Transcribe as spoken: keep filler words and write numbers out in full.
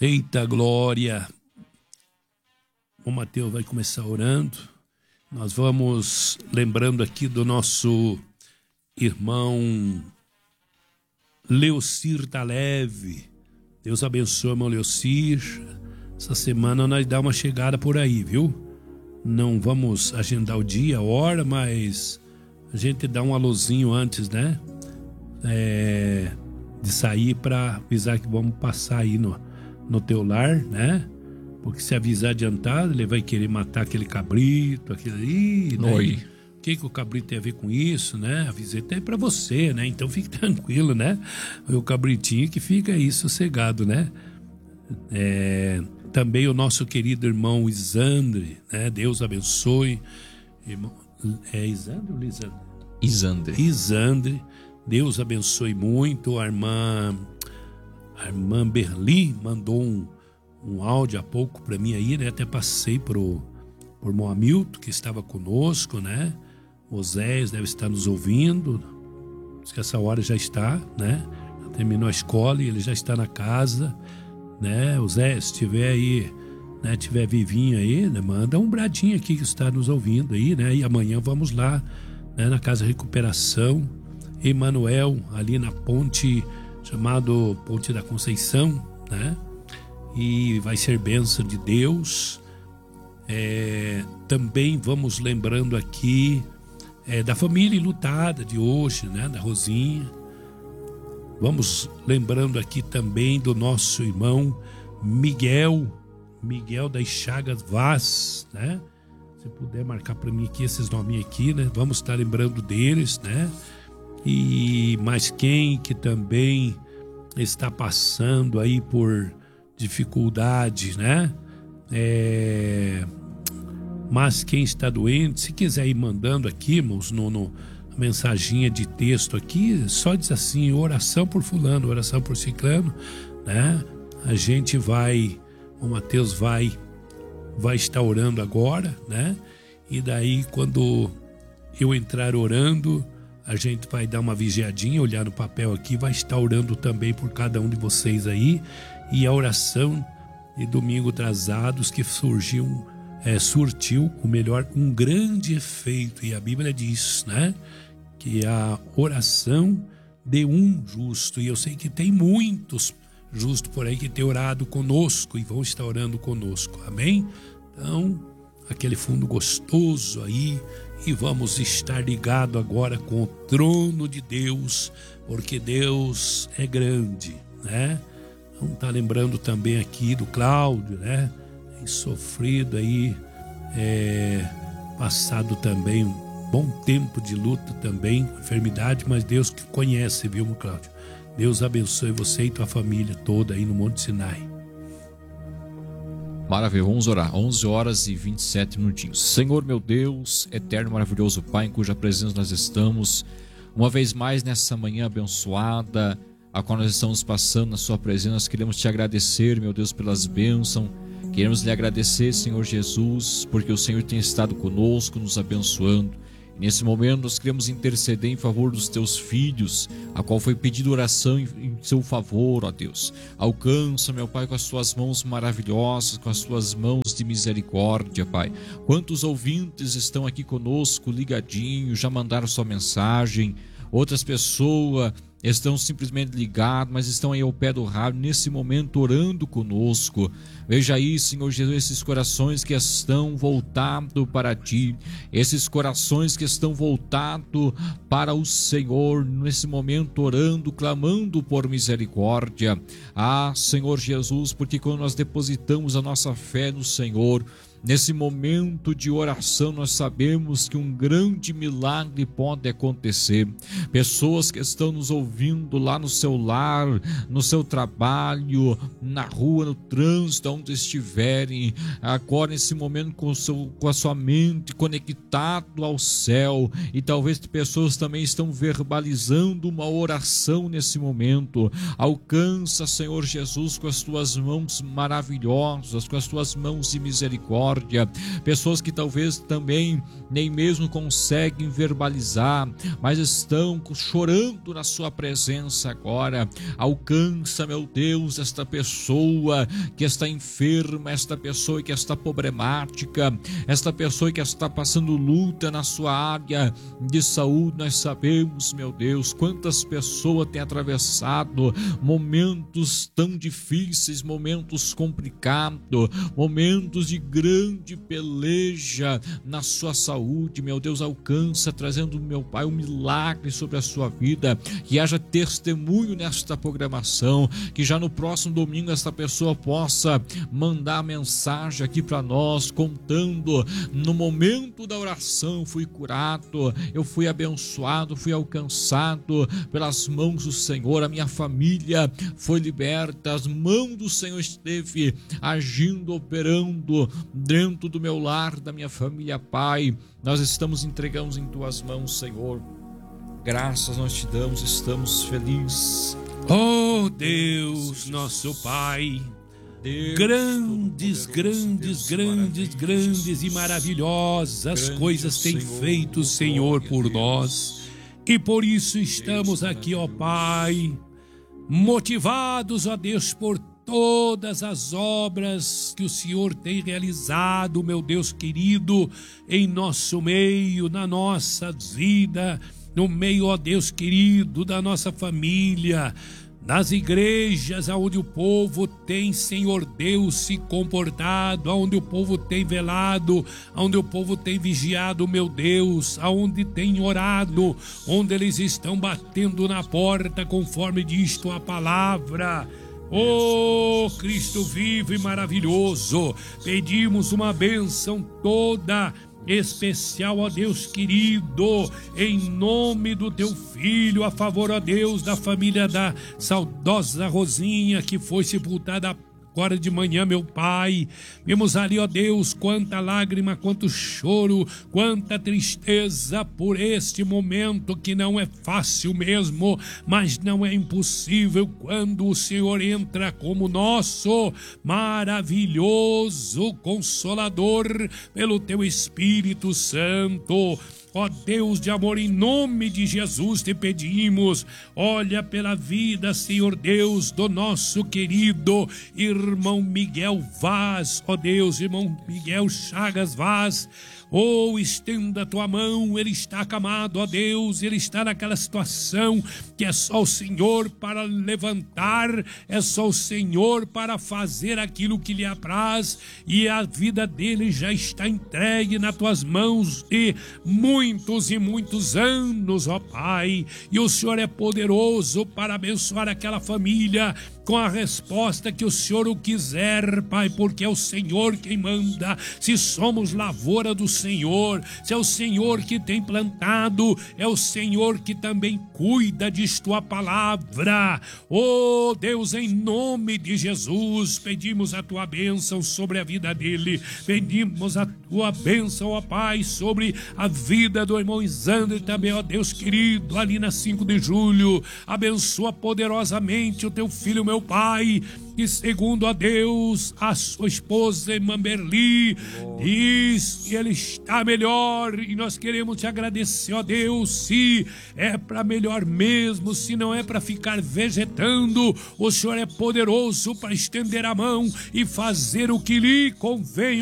Eita glória! O Mateus vai começar orando. Nós vamos lembrando aqui do nosso irmão Leocir Taleve. Deus abençoe, irmão Leocir. Essa semana nós dá uma chegada por aí, viu? Não vamos agendar o dia, a hora, mas a gente dá um alôzinho antes, né? É, de sair para avisar que vamos passar aí no, no teu lar, né? Porque se avisar adiantado, ele vai querer matar aquele cabrito, aquele ali, né? Oi. O que, que o cabrito tem a ver com isso, né? Avisei até pra você, né? Então fique tranquilo, né? O cabritinho que fica aí sossegado, né? É, também o nosso querido irmão Isandre, né? Deus abençoe. Irmão, é Isandre ou Lisandre? Isandre. Isandre. Deus abençoe muito. A irmã, a irmã Berli mandou um um áudio há pouco para mim aí, né? Até passei pro, por irmão Hamilton, que estava conosco, né? Oséias deve estar nos ouvindo. Diz que essa hora já está, né? Terminou a escola e ele já está na casa, né? Oséias, se estiver aí, né? Tiver vivinho aí, né? Manda um bradinho aqui que está nos ouvindo aí, né? E amanhã vamos lá, né? Na Casa Recuperação. Emanuel, ali na ponte, chamado Ponte da Conceição, né? E vai ser bênção de Deus. É, também vamos lembrando aqui é, da família enlutada de hoje, né? Da Rosinha. Vamos lembrando aqui também do nosso irmão Miguel, Miguel das Chagas Vaz, né? Se puder marcar para mim aqui esses nominhos aqui, né? Vamos estar lembrando deles, né? E mais quem que também está passando aí por dificuldade, né? É... Mas quem está doente, se quiser ir mandando aqui, irmãos, no, no mensaginha de texto aqui, só diz assim: oração por fulano, oração por ciclano, né? A gente vai, o Mateus vai vai estar orando agora, né? E daí quando eu entrar orando, a gente vai dar uma vigiadinha, olhar no papel aqui, vai estar orando também por cada um de vocês aí. E a oração de domingo atrasados que surgiu, é, surtiu, ou melhor, um grande efeito. E a Bíblia diz, né, que a oração de um justo, e eu sei que tem muitos justos por aí que têm orado conosco e vão estar orando conosco, amém? Então, aquele fundo gostoso aí, e vamos estar ligados agora com o trono de Deus, porque Deus é grande, né? Vamos estar lembrando também aqui do Cláudio, né? Tem sofrido aí, é, passado também um bom tempo de luta também, com enfermidade, mas Deus que conhece, viu, meu Cláudio? Deus abençoe você e tua família toda aí no Monte Sinai. Maravilha, vamos orar. onze horas e vinte e sete minutinhos. Senhor meu Deus, eterno e maravilhoso Pai, em cuja presença nós estamos, uma vez mais nessa manhã abençoada, a qual nós estamos passando na sua presença, nós queremos te agradecer, meu Deus, pelas bênçãos. Queremos lhe agradecer, Senhor Jesus, porque o Senhor tem estado conosco, nos abençoando. E nesse momento nós queremos interceder em favor dos teus filhos, a qual foi pedido oração em, em seu favor, ó Deus. Alcança, meu Pai, com as tuas mãos maravilhosas, com as tuas mãos de misericórdia, Pai. Quantos ouvintes estão aqui conosco, ligadinhos, já mandaram sua mensagem, outras pessoas estão simplesmente ligados, mas estão aí ao pé do rádio, nesse momento orando conosco. Veja aí, Senhor Jesus, esses corações que estão voltados para Ti, esses corações que estão voltados para o Senhor, nesse momento orando, clamando por misericórdia. Ah, Senhor Jesus, porque quando nós depositamos a nossa fé no Senhor, nesse momento de oração, nós sabemos que um grande milagre pode acontecer. Pessoas que estão nos ouvindo lá no seu lar, no seu trabalho, na rua, no trânsito, onde estiverem, agora nesse momento com, o seu, com a sua mente conectado ao céu, e talvez pessoas também estão verbalizando uma oração nesse momento. Alcança, Senhor Jesus, com as tuas mãos maravilhosas, com as tuas mãos de misericórdia, misericórdia. Pessoas que talvez também nem mesmo conseguem verbalizar, mas estão chorando na sua presença agora. Alcança, meu Deus, esta pessoa que está enferma, esta pessoa que está problemática, esta pessoa que está passando luta na sua área de saúde. Nós sabemos, meu Deus, quantas pessoas têm atravessado momentos tão difíceis, momentos complicados, momentos de grande peleja na sua saúde. Meu Deus, alcança, trazendo, meu Pai, um milagre sobre a sua vida, que haja testemunho nesta programação, que já no próximo domingo esta pessoa possa mandar mensagem aqui para nós, contando: no momento da oração fui curado, eu fui abençoado, fui alcançado pelas mãos do Senhor, a minha família foi liberta, as mãos do Senhor esteve agindo, operando dentro do meu lar, da minha família. Pai, nós estamos entregando em tuas mãos, Senhor. Graças nós te damos, estamos felizes. Oh Deus, nosso Pai, Deus, grandes, grandes, grandes, grandes e maravilhosas coisas tem feito o Senhor por nós, e por isso estamos aqui, ó Pai, motivados, ó Deus, por todas as obras que o Senhor tem realizado, meu Deus querido, em nosso meio, na nossa vida, no meio, ó Deus querido, da nossa família, nas igrejas onde o povo tem, Senhor Deus, se comportado, onde o povo tem velado, onde o povo tem vigiado, meu Deus, onde tem orado, onde eles estão batendo na porta, conforme diz tua palavra. Oh, Cristo vivo e maravilhoso, pedimos uma bênção toda especial, ó Deus querido, em nome do teu filho, a favor, ó Deus, da família da saudosa Rosinha, que foi sepultada agora de manhã, meu Pai. Vimos ali, ó Deus, quanta lágrima, quanto choro, quanta tristeza por este momento que não é fácil mesmo, mas não é impossível quando o Senhor entra como nosso maravilhoso Consolador pelo teu Espírito Santo. Ó Deus de amor, em nome de Jesus te pedimos, olha pela vida, Senhor Deus, do nosso querido irmão Miguel Vaz, ó Deus, irmão Miguel Chagas Vaz. Oh, estenda a tua mão, ele está acamado, ó Deus, ele está naquela situação que é só o Senhor para levantar, é só o Senhor para fazer aquilo que lhe apraz, e a vida dele já está entregue nas tuas mãos de muitos e muitos anos, ó Pai, e o Senhor é poderoso para abençoar aquela família com a resposta que o Senhor o quiser, Pai, porque é o Senhor quem manda. Se somos lavoura do Senhor, se é o Senhor que tem plantado, é o Senhor que também cuida de tua palavra. Oh Deus, em nome de Jesus, pedimos a tua bênção sobre a vida dele, pedimos a tua bênção, ó Pai, sobre a vida do irmão Isander também, ó Deus querido, ali na cinco de julho, abençoa poderosamente o teu filho, meu Pai, e segundo a Deus, a sua esposa irmã Berli, diz que ele está melhor, e nós queremos te agradecer, ó Deus, se é para melhor mesmo, se não é para ficar vegetando, o Senhor é poderoso para estender a mão e fazer o que lhe convém.